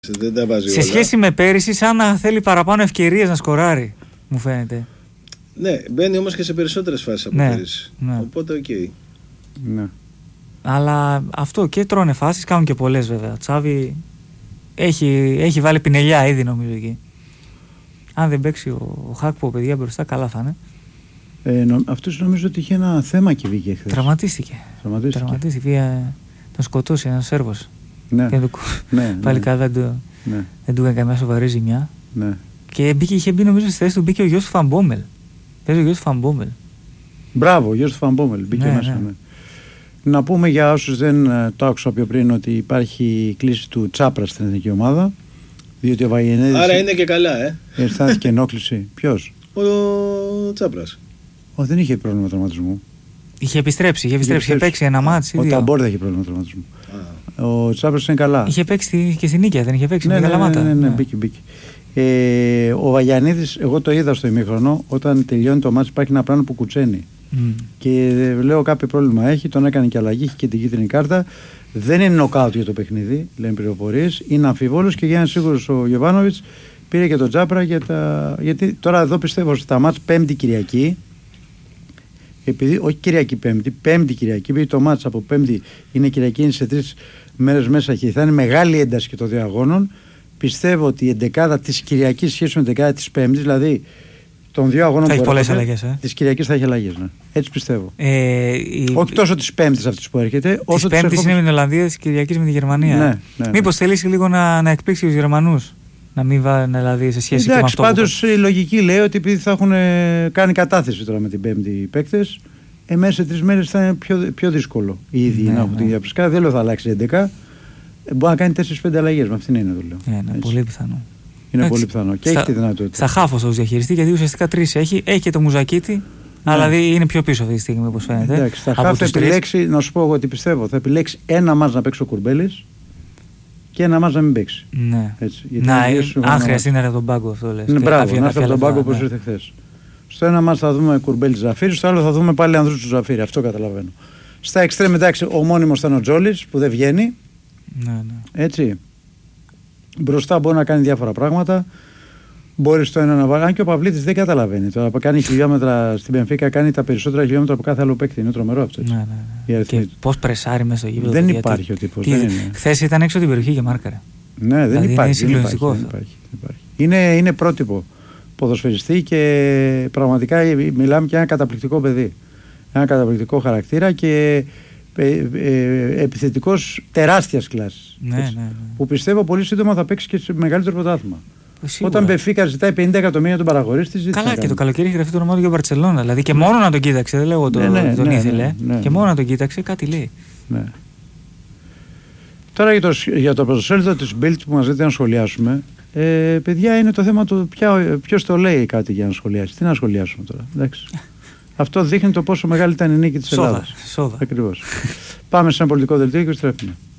Δεν τα βάζει σε όλα. σχέση με πέρυσι, σαν να θέλει παραπάνω ευκαιρίες να σκοράρει, μου φαίνεται. Ναι, μπαίνει όμως και σε περισσότερες φάσεις από πέρυσι. Ναι. Οπότε οκ. Ναι. Αλλά αυτό και τρώνε φάσεις, κάνουν και πολλές βέβαια. Τσάβη έχει βάλει πινελιά ήδη νομίζω εκεί. Αν δεν παίξει ο Χάκπο, παιδιά μπροστά, καλά θα είναι. Αυτός νομίζω ότι είχε ένα θέμα και βγήκε χθες. Τραυματίστηκε. Τον σκοτώσει ένας Σέρβος. Ναι. Πάλι καλά δεν του έκανε καμιά σοβαρή ζημιά. Ναι. Και είχε μπει νομίζω στη θέση του, μπήκε ο γιος του Φαμπόμελ. Παίζει ο γιος του Φαμπόμελ. Μπράβο, ο γιος του Φαμπόμελ. Μπήκε μέσα. Ναι. Να πούμε για όσους δεν το άκουσα πιο πριν ότι υπάρχει κλίση του Τσάπρα στην εθνική ομάδα. Διότι ο Βαγενέδης. Άρα είναι και καλά, αισθάνθηκε ενόχληση. Ποιος? Ο Τσάπρας. Δεν είχε πρόβλημα τραυματισμού. Είχε επιστρέψει, είχε παίξει ένα μάτσι. Ο Ταμπόρ δεν είχε πρόβλημα τραυματισμού. Ο Τσάπρας είναι καλά. Είχε παίξει και στην Νίκαια, δεν είχε παίξει? Ναι, μπήκε. Ο Βαγιανίδης, εγώ το είδα στο ημίχρονο, όταν τελειώνει το μάτς υπάρχει ένα πράγμα που κουτσένει. Και λέω κάποιο πρόβλημα έχει, τον έκανε και αλλαγή, είχε και την κίτρινη κάρτα. Δεν είναι νοκάουτ για το παιχνίδι, λένε πληροφορίες. Είναι αμφιβόλος και για να σίγουρος ο Γιοβάνοβιτς πήρε και τον Τσάπρα γιατί τώρα εδώ πιστεύω στα μάτς Πέμπτη Κυριακή. Επειδή, όχι Κυριακή Πέμπτη Κυριακή, επειδή το μάτς από Πέμπτη είναι Κυριακή, είναι σε 3 μέρες μέσα και θα είναι μεγάλη ένταση και των δύο αγώνων. Πιστεύω ότι η εντεκάδα της Κυριακής σχέση με την εντεκάδα της Πέμπτης, δηλαδή των δύο αγώνων θα έχει πολλές αλλαγές. Της Κυριακής θα έχει αλλαγές. Ναι. Έτσι πιστεύω. Όχι τόσο της Πέμπτης αυτής που έρχεται. Της Πέμπτης είναι με την Ολλανδία, της Κυριακής με τη Γερμανία. Ναι. Μήπως θελήσει λίγο να εκπλήξει τους Γερμανούς. Να μην βάλουν δηλαδή σε σχέση. Εντάξει, με αυτό. Πάντως η λογική λέει ότι επειδή θα έχουν κάνει κατάθεση τώρα με την Πέμπτη οι παίκτες, μέσα σε 3 μέρες θα είναι πιο δύσκολο οι ίδιοι να έχουν την ίδια ψυχά. Δεν λέω θα αλλάξει 11. Μπορεί να κάνει 4-5 αλλαγές. Με αυτήν είναι το λέω. Ναι, πολύ πιθανό. Είναι πολύ πιθανό. Και έχει τη δυνατότητα. Στα χάφος το διαχειριστεί, γιατί ουσιαστικά 3 έχει. Έχει και το Μουζακίτη, αλλά δηλαδή είναι πιο πίσω αυτή τη στιγμή όπως φαίνεται. Εντάξει, στα χάφ θα επιλέξει, να σου πω εγώ τι πιστεύω. Θα επιλέξει ένα μάτς να παίξει ο Κουρμπέλης και ένα μάτς να μην παίξει. Ναι. Αν χρειαστεί να έρθει από τον πάγκο αυτό λες. Ναι, μπράβο, να έρθει από τον πάγκο όπως ήρθε χθες. Στο ένα μάτς θα δούμε Κουρμπέλης Ζαφύρη, στο άλλο θα δούμε πάλι Ανδρούς του Ζαφύρη. Αυτό καταλαβαίνω. Στα εξτρέμ, εντάξει, ο μόνιμος ήταν ο Τζόλης που δεν βγαίνει. Ναι. Έτσι. Μπροστά μπορεί να κάνει διάφορα πράγματα. Μπορεί στο ένα να βάλει. Αν και ο Παυλίτης δεν καταλαβαίνει. Τώρα κάνει χιλιόμετρα στην Μπενφίκα, κάνει τα περισσότερα χιλιόμετρα από κάθε άλλο παίκτη. Είναι τρομερό αυτό. Ναι. Και πώς πρεσάρει μέσα στο γήπεδο. Δεν υπάρχει ο τύπος. Χθες ήταν έξω την περιοχή και μάρκαρε. Ναι, δεν υπάρχει. Είναι συγκλονιστικό αυτό. Είναι πρότυπο ποδοσφαιριστή και πραγματικά μιλάμε για ένα καταπληκτικό παιδί. Ένα καταπληκτικό χαρακτήρα και επιθετικός τεράστιας κλάσης. Ναι. Που πιστεύω πολύ σύντομα θα παίξει και σε μεγαλύτερο πρωτάθλημα. Όταν Μπεφίκα ζητάει 50 εκατομμύρια τον παραγωγή. Καλά, και το καλοκαίρι έχει γραφτεί το όνομα του για Μπαρτσελόνα. Δηλαδή και μόνο να τον κοίταξε, δεν λέω τον ήθελε. Και μόνο να τον κοίταξε, κάτι λέει. Ναι. Τώρα για το πρωτοσέλιδο της Bild που μας ζητεί να σχολιάσουμε, παιδιά, είναι το θέμα του ποιος το λέει κάτι για να σχολιάσει. Τι να σχολιάσουμε τώρα. Εντάξει. Αυτό δείχνει το πόσο μεγάλη ήταν η νίκη της Ελλάδας. Σόδα. Ακριβώς. Πάμε σε ένα πολιτικό δελτίο και επιστρέφουμε.